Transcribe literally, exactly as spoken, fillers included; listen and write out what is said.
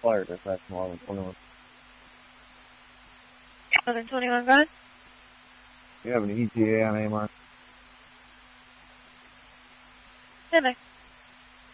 Fire dispatch from eleven twenty-one. eleven twenty-one, go ahead. Do you have an E T A on A M R? Stand by.